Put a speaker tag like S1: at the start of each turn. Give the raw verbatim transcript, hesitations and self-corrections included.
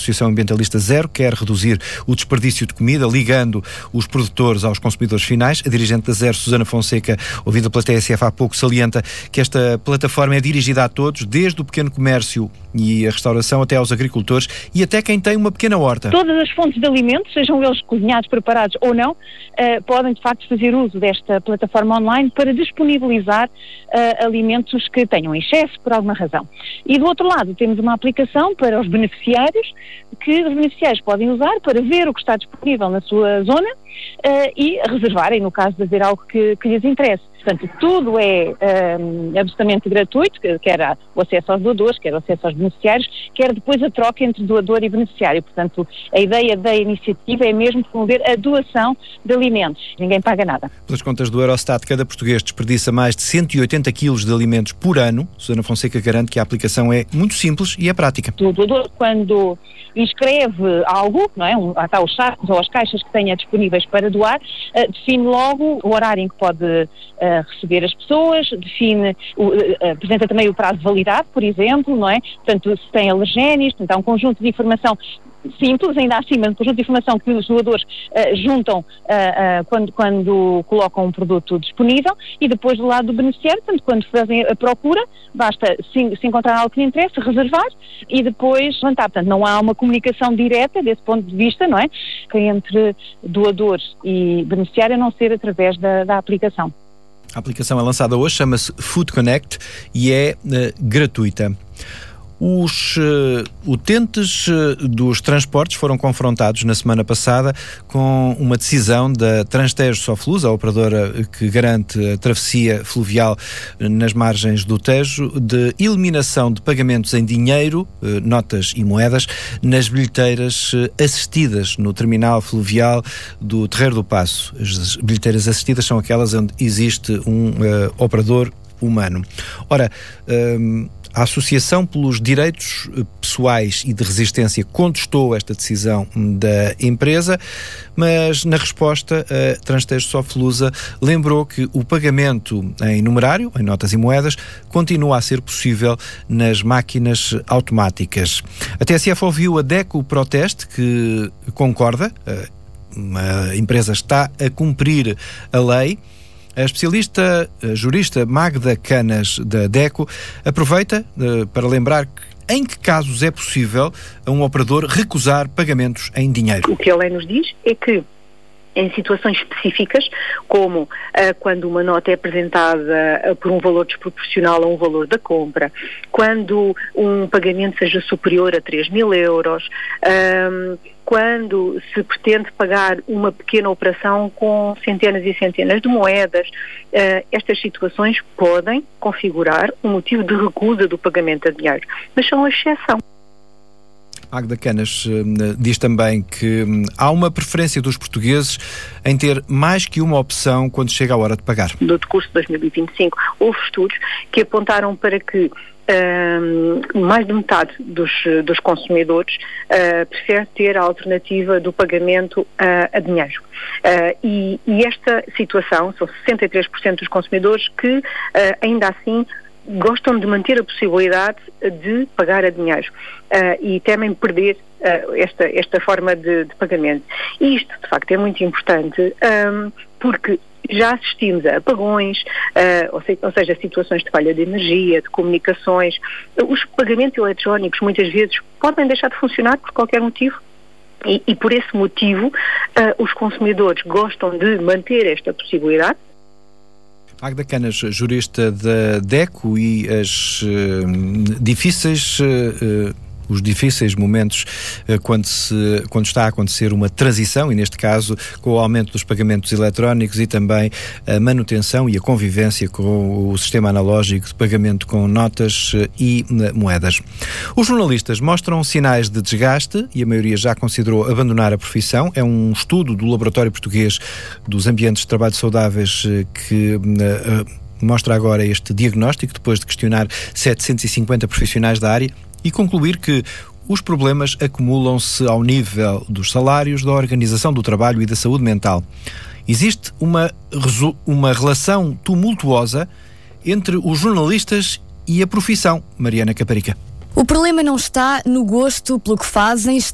S1: Associação Ambientalista Zero quer reduzir o desperdício de comida, ligando os produtores aos consumidores finais. A dirigente da Zero, Susana Fonseca, ouvida pela T S F há pouco, salienta que esta plataforma é dirigida a todos, desde o pequeno comércio e a restauração até aos agricultores e até quem tem uma pequena horta.
S2: Todas as fontes de alimentos, sejam eles cozinhados, preparados ou não, uh, podem de facto fazer uso desta plataforma online para disponibilizar uh, alimentos que tenham excesso por alguma razão. E do outro lado temos uma aplicação para os beneficiários, que os beneficiários podem usar para ver o que está disponível na sua zona uh, e reservarem, no caso de haver algo que, que lhes interesse. Portanto, tudo é um, absolutamente gratuito, quer o acesso aos doadores, quer o acesso aos beneficiários, quer depois a troca entre doador e beneficiário. Portanto, a ideia da iniciativa é mesmo promover a doação de alimentos. Ninguém paga nada.
S1: Pelas contas do Eurostat, cada português desperdiça mais de cento e oitenta quilos de alimentos por ano. Susana Fonseca garante que a aplicação é muito simples e é prática.
S2: O doador, quando inscreve algo, não é? Um, está os sacos ou as caixas que tenha disponíveis para doar, uh, define logo o horário em que pode uh, receber as pessoas, define, uh, uh, apresenta também o prazo de validade, por exemplo, não é? Portanto, se tem alergénios, portanto, há um conjunto de informação simples, ainda assim, mas um conjunto de informação que os doadores uh, juntam uh, uh, quando, quando colocam um produto disponível, e depois do lado do beneficiário, portanto, quando fazem a procura, basta se, se encontrar algo que lhe interessa, reservar e depois levantar. Portanto, não há uma comunicação direta desse ponto de vista, não é? Entre doadores e beneficiário, a não ser através da, da aplicação.
S1: A aplicação é lançada hoje, chama-se Food Connect e é uh, gratuita. Os uh, utentes uh, dos transportes foram confrontados na semana passada com uma decisão da Transtejo Sofluz, a operadora que garante a travessia fluvial nas margens do Tejo, de eliminação de pagamentos em dinheiro, uh, notas e moedas, nas bilheteiras uh, assistidas no terminal fluvial do Terreiro do Paço. As bilheteiras assistidas são aquelas onde existe um uh, operador humano. Ora, um, a Associação pelos Direitos Pessoais e de Resistência contestou esta decisão da empresa, mas na resposta a Transtejo Soflusa lembrou que o pagamento em numerário, em notas e moedas, continua a ser possível nas máquinas automáticas. A T S F ouviu a DECO Proteste, que concorda, a empresa está a cumprir a lei. A especialista, a jurista Magda Canas, da DECO, aproveita uh, para lembrar que, em que casos é possível a um operador recusar pagamentos em dinheiro.
S3: O que a lei nos diz é que, em situações específicas, como uh, quando uma nota é apresentada uh, por um valor desproporcional a um valor da compra, quando um pagamento seja superior a três mil euros, um, quando se pretende pagar uma pequena operação com centenas e centenas de moedas, uh, estas situações podem configurar um motivo de recusa do pagamento a dinheiro, mas são a exceção.
S1: Magda Canas uh, diz também que um, há uma preferência dos portugueses em ter mais que uma opção quando chega a hora de pagar.
S3: No decurso de dois mil e vinte e cinco, houve estudos que apontaram para que Uh, mais de metade dos, dos consumidores uh, prefere ter a alternativa do pagamento uh, a dinheiro. Uh, e, e esta situação, são sessenta e três por cento dos consumidores que uh, ainda assim gostam de manter a possibilidade de pagar a dinheiro uh, e temem perder uh, esta, esta forma de, de pagamento. E isto, de facto, é muito importante um, porque já assistimos a apagões, uh, ou, se, ou seja, situações de falha de energia, de comunicações. Os pagamentos eletrónicos muitas vezes podem deixar de funcionar por qualquer motivo. E, e por esse motivo uh, os consumidores gostam de manter esta possibilidade.
S1: Magda Canas, jurista da DECO, e as uh, difíceis... Uh, os difíceis momentos uh, quando, se, quando está a acontecer uma transição, e neste caso com o aumento dos pagamentos eletrónicos e também a manutenção e a convivência com o sistema analógico de pagamento com notas uh, e uh, moedas. Os jornalistas mostram sinais de desgaste e a maioria já considerou abandonar a profissão. É um estudo do Laboratório Português dos Ambientes de Trabalho Saudáveis uh, que... Uh, uh, mostra agora este diagnóstico, depois de questionar setecentos e cinquenta profissionais da área e concluir que os problemas acumulam-se ao nível dos salários, da organização do trabalho e da saúde mental. Existe uma, uma relação tumultuosa entre os jornalistas e a profissão. Mariana Caparica.
S4: O problema não está no gosto pelo que fazem,